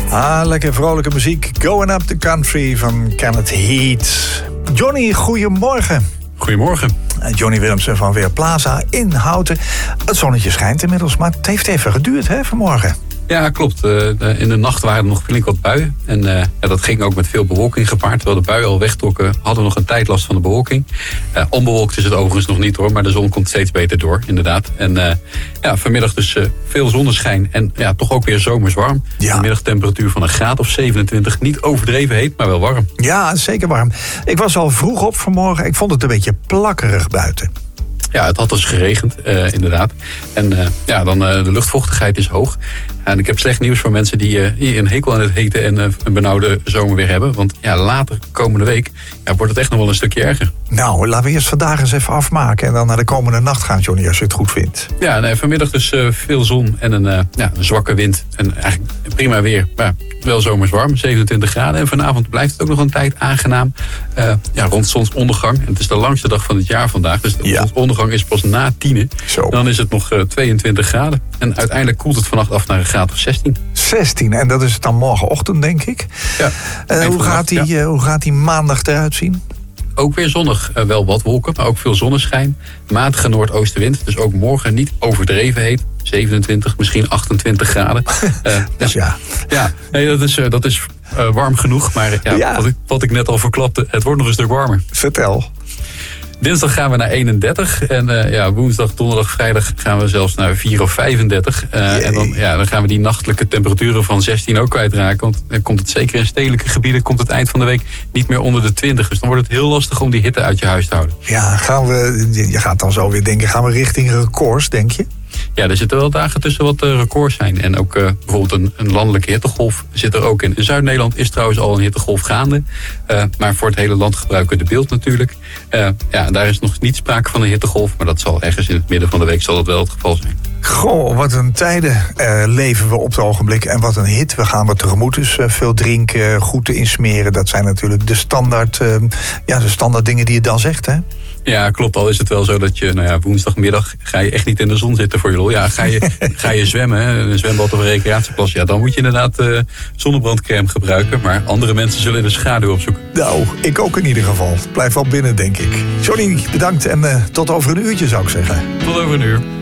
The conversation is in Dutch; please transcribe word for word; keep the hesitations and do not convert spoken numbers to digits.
Ah, lekker vrolijke muziek. Going Up the Country van Kenneth Heat. Johnny, goedemorgen. Goedemorgen. Johnny Willemsen van Weerplaza in Houten. Het zonnetje schijnt inmiddels, maar het heeft even geduurd hè, vanmorgen. Ja, klopt. Uh, in de nacht waren er nog flink wat buien. En uh, ja, dat ging ook met veel bewolking gepaard. Terwijl de buien al wegtrokken, hadden we nog een tijd last van de bewolking. Uh, onbewolkt is het overigens nog niet hoor, maar de zon komt steeds beter door, inderdaad. En uh, ja, vanmiddag dus uh, veel zonneschijn en ja, toch ook weer zomers warm. Ja. Een middagtemperatuur van een graad of zevenentwintig. Niet overdreven heet, maar wel warm. Ja, zeker warm. Ik was al vroeg op vanmorgen. Ik vond het een beetje plakkerig buiten. Ja, het had dus geregend, uh, inderdaad. En uh, ja, dan uh, de luchtvochtigheid is hoog. En ik heb slecht nieuws voor mensen die, uh, die een hekel aan het hete en uh, een benauwde zomer weer hebben. Want ja, later, komende week, ja, wordt het echt nog wel een stukje erger. Nou, laten we eerst vandaag eens even afmaken en dan naar de komende nacht gaan, Johnny, als je het goed vindt. Ja, nee, vanmiddag dus uh, veel zon en een, uh, ja, een zwakke wind. En eigenlijk prima weer, maar wel zomers warm, zevenentwintig graden. En vanavond blijft het ook nog een tijd aangenaam. Uh, ja, rond zonsondergang. En het is de langste dag van het jaar vandaag. Dus de ja. zonsondergang is pas na tienen. Zo. Dan is het nog uh, tweeëntwintig graden. En uiteindelijk koelt het vannacht af naar een graad of zestien. zestien, en dat is het dan morgenochtend, denk ik. Ja. Uh, hoe, gaat die, ja. uh, hoe gaat die maandag eruit zien? Ook weer zonnig, uh, wel wat wolken, maar ook veel zonneschijn. Matige noordoostenwind, dus ook morgen niet overdreven heet. zevenentwintig, misschien achtentwintig graden. Uh, dus ja, ja nee, dat is, uh, dat is uh, warm genoeg. Maar ja, ja. Wat, ik, wat ik net al verklapte, het wordt nog een stuk warmer. Vertel. Dinsdag gaan we naar eenendertig. En uh, ja, woensdag, donderdag, vrijdag gaan we zelfs naar vier of vijfendertig. Uh, en dan, ja, dan gaan we die nachtelijke temperaturen van zestien ook kwijtraken. Want dan komt het zeker in stedelijke gebieden komt het eind van de week niet meer onder de twintig. Dus dan wordt het heel lastig om die hitte uit je huis te houden. Ja, gaan we, je gaat dan zo weer denken, gaan we richting records, denk je? Ja, er zitten wel dagen tussen wat uh, records zijn. En ook uh, bijvoorbeeld een, een landelijke hittegolf zit er ook in. In Zuid-Nederland is trouwens al een hittegolf gaande. Uh, maar voor het hele land gebruiken we de beeld natuurlijk. Uh, ja, daar is nog niet sprake van een hittegolf. Maar dat zal ergens in het midden van de week zal dat wel het geval zijn. Goh, wat een tijden uh, leven we op het ogenblik. En wat een hit. We gaan wat tegemoet. Dus uh, veel drinken, goed te insmeren. Dat zijn natuurlijk de standaard, uh, ja, de standaard dingen die je dan zegt, hè? Ja, klopt. Al is het wel zo dat je, nou ja, woensdagmiddag ga je echt niet in de zon zitten voor je lol. Ja, ga je, ga je zwemmen, hè, een zwembad of een recreatieplas. Ja, dan moet je inderdaad uh, zonnebrandcrème gebruiken. Maar andere mensen zullen de schaduw opzoeken. Nou, ik ook in ieder geval. Blijf wel binnen, denk ik. Johnny, bedankt en uh, tot over een uurtje zou ik zeggen. Tot over een uur.